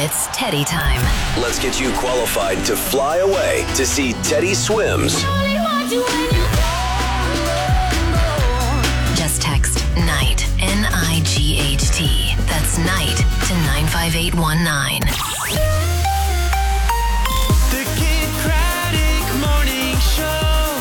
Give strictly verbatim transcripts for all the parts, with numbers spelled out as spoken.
It's Teddy time. Let's get you qualified to fly away to see Teddy Swims. Just text NIGHT, N I G H T. That's NIGHT to nine five eight one nine. The Kid Craddock Morning Show.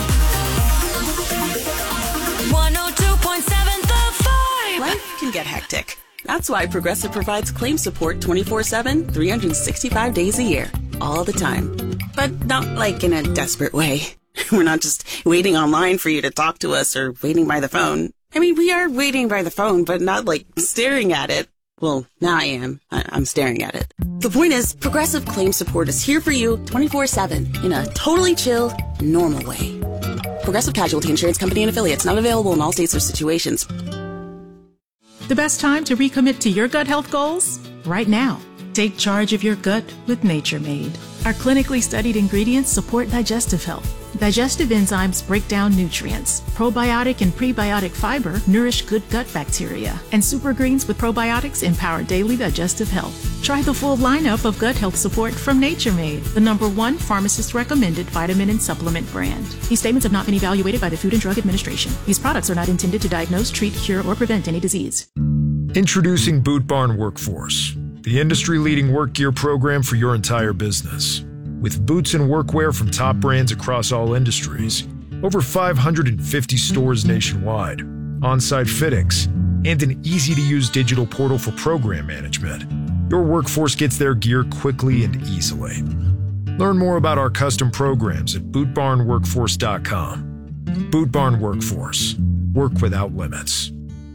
one oh two point seven The Vibe. Life can get hectic. That's why Progressive provides claim support twenty-four seven, three hundred sixty-five days a year, all the time. But not like in a desperate way. We're not just waiting online for you to talk to us or waiting by the phone. I mean, we are waiting by the phone, but not like staring at it. Well, now I am. I- I'm staring at it. The point is, Progressive claim support is here for you twenty-four seven in a totally chill, normal way. Progressive Casualty Insurance Company and Affiliates, not available in all states or situations. The best time to recommit to your gut health goals? Right now. Take charge of your gut with Nature Made. Our clinically studied ingredients support digestive health. Digestive enzymes break down nutrients. Probiotic and prebiotic fiber nourish good gut bacteria. And super greens with probiotics empower daily digestive health. Try the full lineup of gut health support from Nature Made, the number one pharmacist-recommended vitamin and supplement brand. These statements have not been evaluated by the Food and Drug Administration. These products are not intended to diagnose, treat, cure, or prevent any disease. Introducing Boot Barn Workforce, the industry-leading work gear program for your entire business. With boots and workwear from top brands across all industries, over five hundred fifty stores nationwide, on-site fittings, and an easy-to-use digital portal for program management, your workforce gets their gear quickly and easily. Learn more about our custom programs at boot barn workforce dot com. Boot Barn Workforce. Work without limits.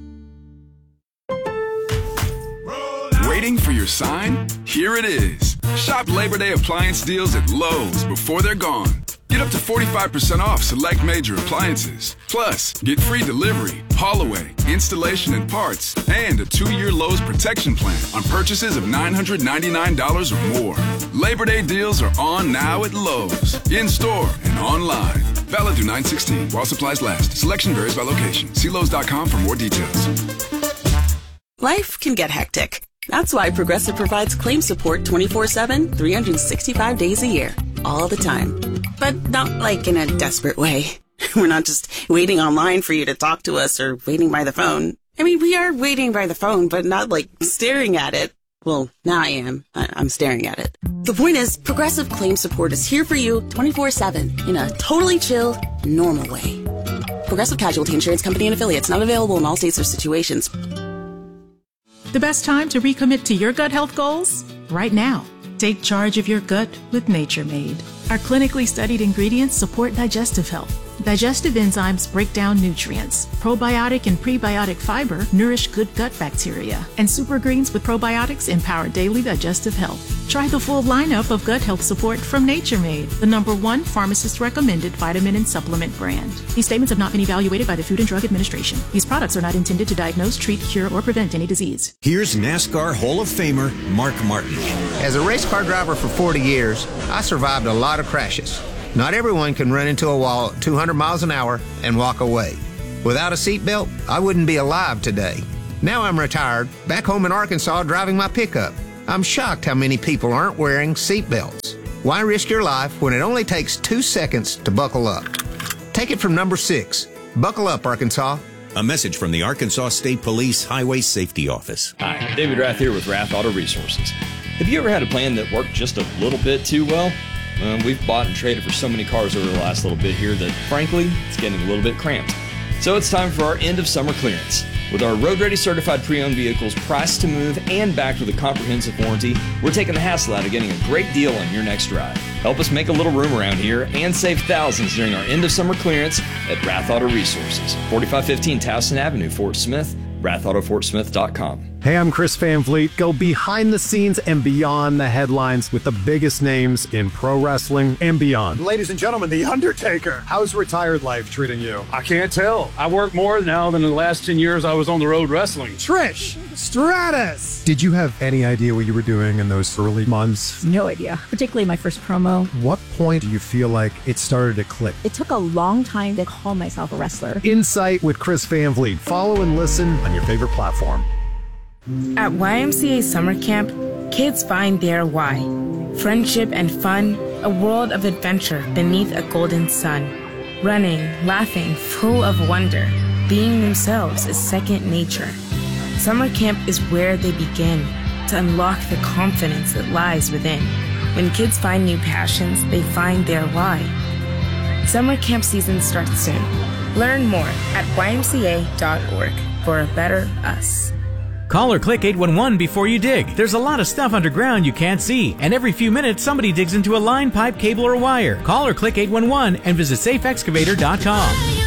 Waiting for your sign? Here it is. Shop Labor Day appliance deals at Lowe's before they're gone. Get up to forty-five percent off select major appliances. Plus, get free delivery, haul away, installation and parts, and a two-year Lowe's protection plan on purchases of nine hundred ninety-nine dollars or more. Labor Day deals are on now at Lowe's, in-store and online. Valid through nine sixteen while supplies last. Selection varies by location. See Lowe's dot com for more details. Life can get hectic. That's why Progressive provides claim support twenty-four seven, three hundred sixty-five days a year, all the time. But not like in a desperate way. We're not just waiting online for you to talk to us or waiting by the phone. I mean, we are waiting by the phone, but not like staring at it. Well, now I am. I- I'm staring at it. The point is, Progressive claim support is here for you twenty-four seven in a totally chill, normal way. Progressive Casualty Insurance Company and Affiliates, not available in all states or situations. The best time to recommit to your gut health goals? Right now. Take charge of your gut with Nature Made. Our clinically studied ingredients support digestive health. Digestive enzymes break down nutrients. Probiotic and prebiotic fiber nourish good gut bacteria. And super greens with probiotics empower daily digestive health. Try the full lineup of gut health support from Nature Made, the number one pharmacist-recommended vitamin and supplement brand. These statements have not been evaluated by the Food and Drug Administration. These products are not intended to diagnose, treat, cure, or prevent any disease. Here's NASCAR Hall of Famer Mark Martin. As a race car driver for forty years, I survived a lot of crashes. Not everyone can run into a wall at two hundred miles an hour and walk away. Without a seatbelt, I wouldn't be alive today. Now I'm retired, back home in Arkansas driving my pickup. I'm shocked how many people aren't wearing seatbelts. Why risk your life when it only takes two seconds to buckle up? Take it from number six. Buckle up, Arkansas. A message from the Arkansas State Police Highway Safety Office. Hi, David Rath here with Rath Auto Resources. Have you ever had a plan that worked just a little bit too well? Well, we've bought and traded for so many cars over the last little bit here that, frankly, it's getting a little bit cramped. So it's time for our end of summer clearance. With our road-ready certified pre-owned vehicles priced to move and backed with a comprehensive warranty, we're taking the hassle out of getting a great deal on your next drive. Help us make a little room around here and save thousands during our end of summer clearance at Rath Auto Resources, forty-five fifteen Towson Avenue, Fort Smith, rath auto fort smith dot com. Hey, I'm Chris Van Vliet. Go behind the scenes and beyond the headlines with the biggest names in pro wrestling and beyond. Ladies and gentlemen, The Undertaker. How's retired life treating you? I can't tell. I work more now than in the last ten years I was on the road wrestling. Trish Stratus. Did you have any idea what you were doing in those early months? No idea, particularly my first promo. What point do you feel like it started to click? It took a long time to call myself a wrestler. Insight with Chris Van Vliet. Follow and listen on your favorite platform. At Y M C A Summer Camp, kids find their why. Friendship and fun, a world of adventure beneath a golden sun. Running, laughing, full of wonder. Being themselves is second nature. Summer camp is where they begin to unlock the confidence that lies within. When kids find new passions, they find their why. Summer camp season starts soon. Learn more at y m c a dot org for a better us. Call or click eight one one before you dig. There's a lot of stuff underground you can't see, and every few minutes somebody digs into a line, pipe, cable, or wire. Call or click eight one one and visit safe excavator dot com.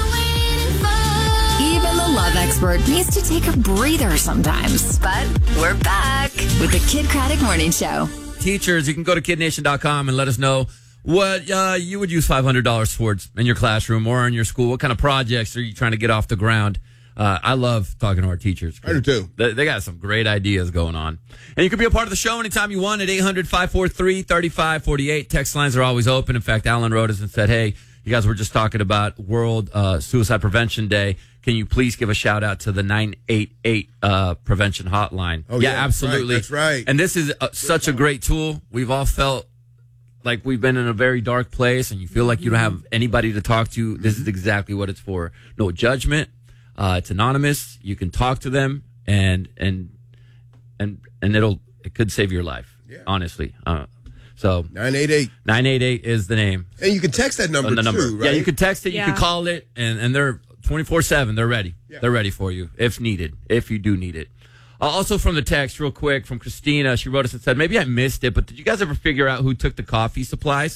Even the love expert needs to take a breather sometimes. But we're back with the Kid Craddock Morning Show. Teachers, you can go to kid nation dot com and let us know what uh, you would use five hundred dollars towards in your classroom or in your school. What kind of projects are you trying to get off the ground? Uh, I love talking to our teachers. I do too. They, they got some great ideas going on. And you can be a part of the show anytime you want at eight hundred, five four three, three five four eight. Text lines are always open. In fact, Alan wrote us and said, hey, you guys were just talking about World uh, Suicide Prevention Day. Can you please give a shout out to the nine eight eight uh, prevention hotline? Oh, yeah, yeah, absolutely. That's right. That's right. And this is uh, such a great tool. We've all felt like we've been in a very dark place and you feel like you don't have anybody to talk to. This is exactly what it's for. No judgment. Uh, it's anonymous. You can talk to them, and and and and it'll it could save your life. Yeah. Honestly. Uh, so nine eight eight nine eight eight is the name, and you can text that number, uh, the number. too. Right? Yeah, you can text it. Yeah. You can call it, and and they're twenty-four seven. They're ready. Yeah. They're ready for you if needed. If you do need it. Uh, also from the text, real quick, from Christina, she wrote us and said, maybe I missed it, but did you guys ever figure out who took the coffee supplies?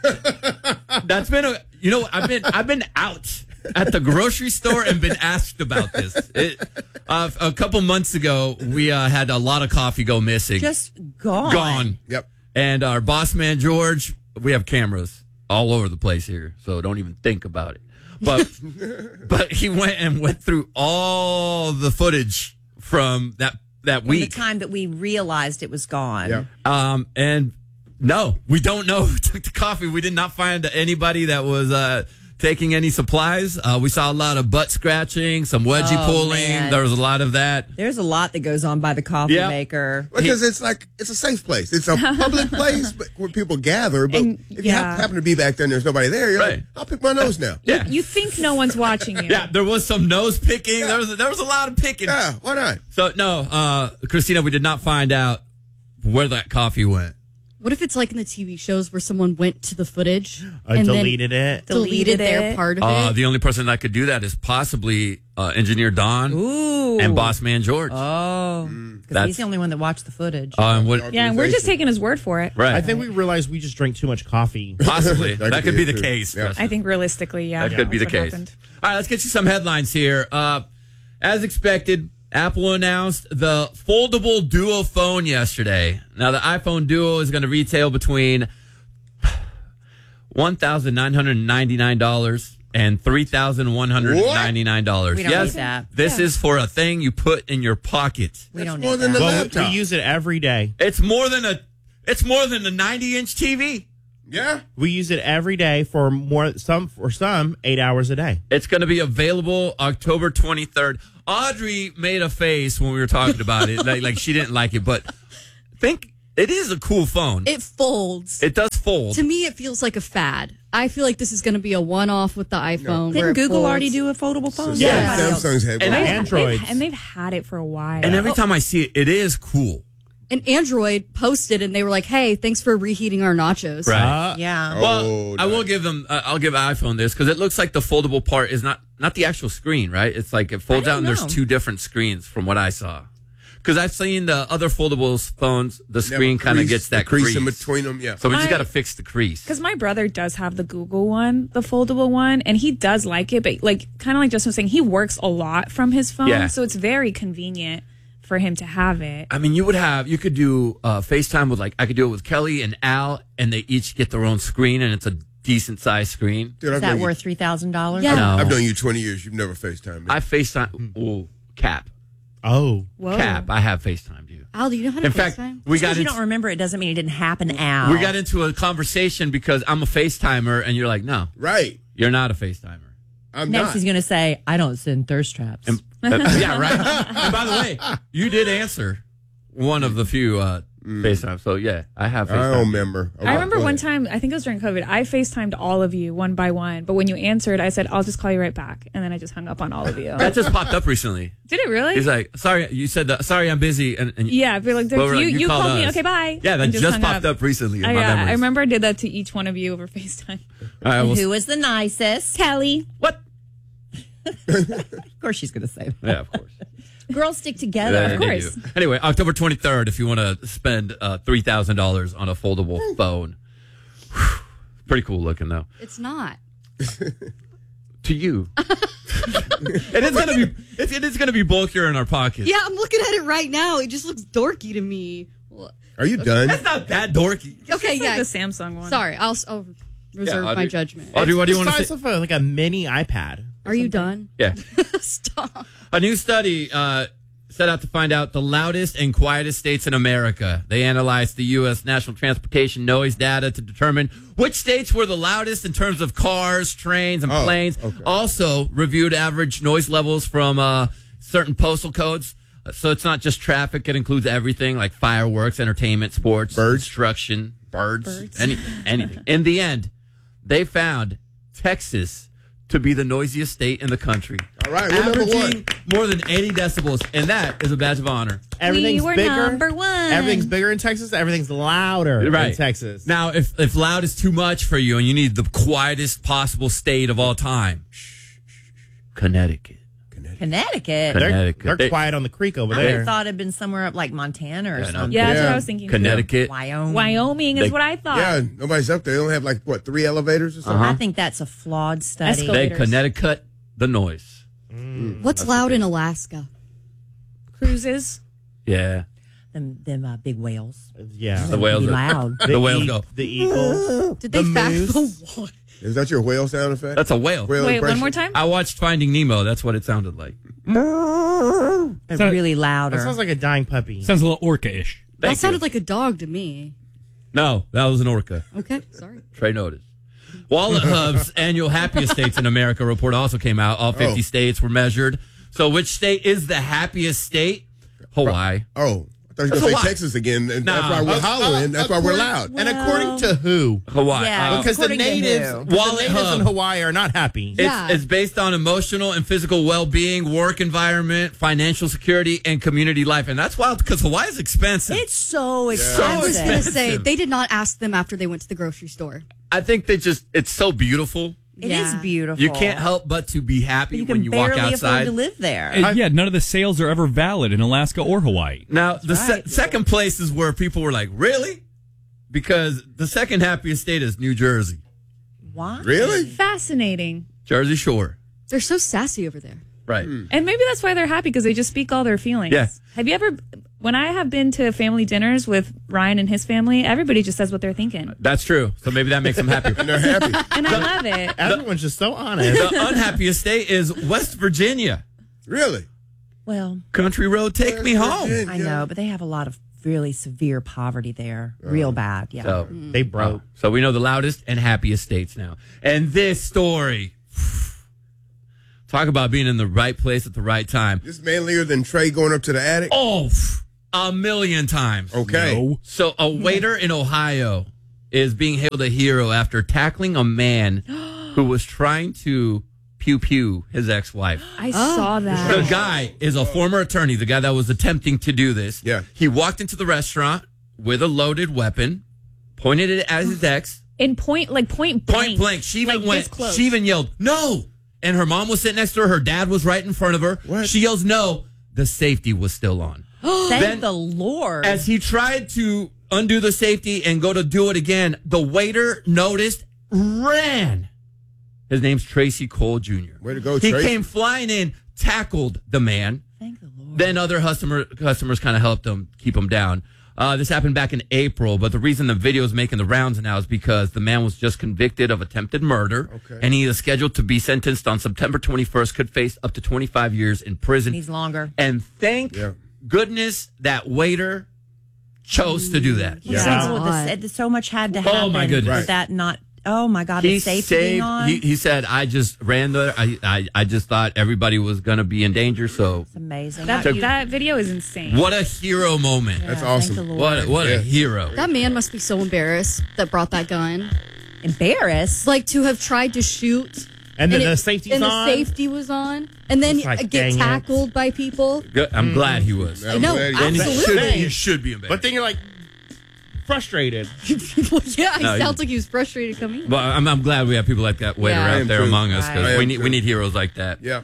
That's been a you know I've been I've been out at the grocery store and been asked about this. It, uh, a couple months ago, we uh, had a lot of coffee go missing. Just gone. Gone. Yep. And our boss man, George, we have cameras all over the place here, so don't even think about it. But but he went and went through all the footage from that, that From week. the time that we realized it was gone. Yep. Um, and no, we don't know who took the coffee. We did not find anybody that was uh, taking any supplies. Uh, we saw a lot of butt scratching, some wedgie Oh, pulling. man. There was a lot of that. There's a lot that goes on by the coffee Yeah. maker. Because it's like, it's a safe place. It's a public place but where people gather. But And, if you yeah. hap- happen to be back there and there's nobody there, you're Right. like, I'll pick my nose now. Yeah. You think no one's watching you. Yeah, there was some nose picking. There was there was a lot of picking. Yeah, why not? So no, uh, Christina, we did not find out where that coffee went. What if it's like in the T V shows where someone went to the footage Uh, and deleted it. deleted Deleted their it. part of Uh, it? the only person that could do that is possibly uh, Engineer Don Ooh. and Boss Man George. Oh. Mm. Because That's- he's the only one that watched the footage. Uh, and what, Yeah, and we're just taking his word for it. right. I think we realized we just drank too much coffee. Possibly. That that, could could be be it, the too. case. Yeah. Justin. I think realistically, yeah. That could be the that's what case. happened. All right, let's get you some headlines here. Uh, as expected, Apple announced the foldable Duo phone yesterday. Now, the iPhone Duo is going to retail between one thousand nine hundred ninety-nine dollars and three thousand one hundred ninety-nine dollars. We don't yes, need that. this Yeah. is for a thing you put in your pocket. we don't more need than that. the Well, we- laptop. we use it every day. It's more than a it's more than a ninety inch T V. Yeah. We use it every day for more some for some eight hours a day. It's going to be available October twenty-third. Audrey made a face when we were talking about it, like, like she didn't like it, but think it is a cool phone. It folds. It does fold. To me, it feels like a fad. I feel like this is going to be a one-off with the iPhone. where Didn't it Google folds. already do a foldable phone? Yeah. Everybody else. Samsung's had And one. I- Androids. They've, and they've had it for a while. And every time I see it, it is cool. And Android posted, and they were like, "Hey, thanks for reheating our nachos." Right. Yeah. Well, Oh, I will give them. Uh, I'll give iPhone this because it looks like the foldable part is not not the actual screen, right? It's like it folds I out don't and there's know. two different screens from what I saw. Because I've seen the other foldable phones, the screen Never kind of crease- gets that the crease crease in between them, yeah. So we just My- got to fix the crease. Because my brother does have the Google one, the foldable one, and he does like it, but like kind of like Justin was saying, he works a lot from his phone, Yeah. so it's very convenient for him to have it. I mean, you would have, you could do uh, FaceTime with like, I could do it with Kelly and Al, and they each get their own screen, and it's a decent sized screen. Dude, Is I've that known you- worth three thousand dollars? Yeah. No. I've known you twenty years. You've never FaceTimed me. I FaceTime, ooh, Cap. Oh. Whoa. Cap, I have FaceTimed you. Al, do you know how to In fact, FaceTime? we Just got 'cause you into, don't remember it doesn't mean it didn't happen, Al. we got into a conversation because I'm a FaceTimer, and you're like, no, right. you're not a FaceTimer. I'm Next not. he's going to say, I don't send thirst traps. And, uh, yeah, right. And by the way, you did answer one of the few uh, FaceTime. So yeah, I have. FaceTime. I don't remember. I remember one time, I think it was during COVID, I FaceTimed all of you one by one. But when you answered, I said, I'll just call you right back. And then I just hung up on all of you. That just popped up recently. Did it really? He's like, sorry, you said that. Sorry, I'm busy. And, and yeah, but like, but we're you, like, you, called, called me. us. Okay, bye. Yeah, that And just, hung popped up, recently in I, my yeah, memories. I remember I did that to each one of you over FaceTime. All right, well, Who was the nicest? Kelly. What? Of course she's going to say that. Yeah, of course. Girls stick together. Yeah, Of they course. do. Anyway, October twenty-third, if you want to spend uh, three thousand dollars on a foldable phone. Whew. Pretty cool looking, though. It's not. To you. it is going to be it, it is going to be bulkier in our pockets. Yeah, I'm looking at it right now. It just looks dorky to me. Are you done? That's not that dorky. Okay, It's yeah. like the Samsung one. Sorry, I'll, I'll reserve Audrey. my judgment. Audrey, what do you want to It's say? the size of a, like a mini iPad. Are you done? Yeah. Stop. A new study uh, set out to find out the loudest and quietest states in America. They analyzed the U S National Transportation Noise data to determine which states were the loudest in terms of cars, trains, and Oh, planes. okay. Also reviewed average noise levels from uh, certain postal codes. Uh, So it's not just traffic. It includes everything like fireworks, entertainment, sports, Birds. construction, birds, Birds. Any, anything. In the end, they found Texas to be the noisiest state in the country. All right, we're number Averaging one. more than eighty decibels, and that is a badge of honor. Everything's we were bigger. number one. Everything's bigger in Texas. Everything's louder Right. in Texas. Now, if, if loud is too much for you and you need the quietest possible state of all time, shh, shh, shh, Connecticut. Connecticut. they're, Connecticut. they're They- quiet on the creek over I would have there. thought it'd been somewhere up like Montana or Yeah, no. something. Yeah, that's what Yeah. I was thinking. too. Connecticut. Wyoming. Wyoming is They- what I thought. Yeah, nobody's up there. They only have like, what, three elevators or something? I think that's a flawed study. Escal- They Escalators. Connecticut the noise. What's loud in Alaska? Cruises. Yeah. Them, them uh, big whales. Yeah. The whales Be are loud. The whales e- go. The eagles. Did they The fact moose. the what? Is that your whale sound effect? That's a whale. Whale Wait, impression? one more time? I watched Finding Nemo. That's what it sounded like. They're So- really louder. That sounds like a dying puppy. Sounds a little orca-ish. That Thank sounded you. like a dog to me. No, that was an orca. Okay, sorry. Trey noticed. Wallet Hub's annual happiest states in America report also came out. All fifty Oh. states were measured. So which state is the happiest state? Hawaii. Oh, I thought you were That's going to say Hawaii. Texas again. And Nah. that's why we're Uh, hollering. That's why we're according- loud. And according to who? Hawaii. Yeah. Uh, Because the according to natives, who? 'cause the Wallet natives Hub. in Hawaii are not happy. It's, Yeah. it's based on emotional and physical well-being, work environment, financial security, and community life. And that's wild because Hawaii is expensive. It's so I expensive. was going to say, expensive. they did not ask them after they went to the grocery store. I think they just, it's so beautiful. It is Yeah. beautiful. You can't help but to be happy You when can you walk barely afford outside. to live there. And yeah, none of the sales are ever valid in Alaska or Hawaii. Now, the se- right. second place is where people were like, really? Because the second happiest state is New Jersey. Why? Really? Fascinating. Jersey Shore. They're so sassy over there. Right. And maybe that's why they're happy because they just speak all their feelings. Yeah. Have you ever, when I have been to family dinners with Ryan and his family, everybody just says what they're thinking. That's true. So maybe that makes them happy. And they're happy. And I love it. Everyone's just so honest. The unhappiest state is West Virginia. Really? Well, Country road, take me home. Virginia. I know, but they have a lot of really severe poverty there. Real bad. Yeah. So, They broke. so we know the loudest and happiest states now. And this story, talk about being in the right place at the right time. This manlier than Trey going up to the attic? Oh, a million times. Okay. No. So a waiter in Ohio is being hailed a hero after tackling a man who was trying to pew pew his ex-wife. I saw The that. guy is a former attorney, the guy that was attempting to do this. Yeah. He walked into the restaurant with a loaded weapon, pointed it at his ex, In point, like point blank. point blank. She even like this went, close. she even yelled, no. And her mom was sitting next to her. Her dad was right in front of her. What? She yells, no. The safety was still on. Thank Then- the Lord. As he tried to undo the safety and go to do it again, the waiter noticed, ran. His name's Tracy Cole Junior Way to go, He Tracy. came flying in, tackled the man. Thank the Lord. Then other customer, customers kind of helped him keep him down. Uh, this happened back in April, but the reason the video is making the rounds now is because the man was just convicted of attempted murder, Okay. and he is scheduled to be sentenced on September twenty-first, could face up to twenty-five years in prison. Needs longer. And thank Yeah. goodness that waiter chose to do that. Yeah. Yeah. Well, this- so much had to happen Oh, my goodness. for Right. that not Oh my God, He the safety saved. being on. He, he said, "I just ran there. I, I, I just thought everybody was going to be in danger." So It's amazing. That, Took- that video is insane. what a hero moment! That's Yeah, awesome. thank the Lord. What a, what Yeah. a hero! That man must be so embarrassed that brought that gun. Embarrassed? Like to have tried to shoot. And then it- the safety's and on? the safety was on. And then It's like, get dang it. tackled by people. Good. I'm glad he was. I know, And he should, absolutely. he should be embarrassed. But then you're like frustrated. Well, yeah, he No, he- sounds like he was frustrated coming in. But I'm, I'm glad we have people like that waiting Yeah. I out am there too. among us I because am we need too. we need heroes like that. Yeah.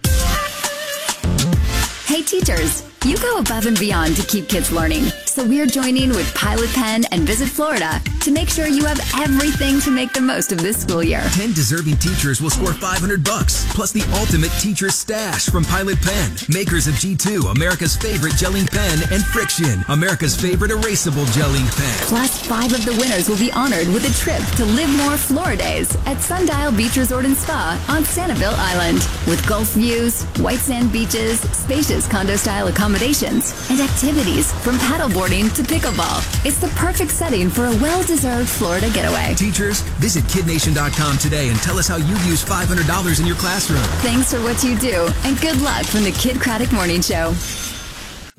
Hey teachers, you go above and beyond to keep kids learning. So we're joining with Pilot Pen and Visit Florida to make sure you have everything to make the most of this school year. ten deserving teachers will score five hundred bucks, plus the ultimate teacher stash from Pilot Pen, makers of G two, America's favorite gelling pen, and Friction, America's favorite erasable gelling pen. Plus, five of the winners will be honored with a trip to Live More Floridays at Sundial Beach Resort and Spa on Sanibel Island. With Gulf views, white sand beaches, spacious condo-style accommodations, and activities from paddleboarding to pickleball. It's the perfect setting for a well-deserved Florida getaway. Teachers, visit kid nation dot com today and tell us how you've used five hundred dollars in your classroom. Thanks for what you do, and good luck from the Kid Craddock Morning Show.